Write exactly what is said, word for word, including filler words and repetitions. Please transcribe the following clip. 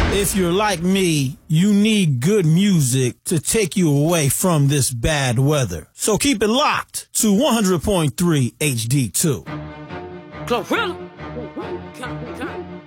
If you're like me, you need good music to take you away from this bad weather. So keep it locked to one hundred point three H D two. Glorilla.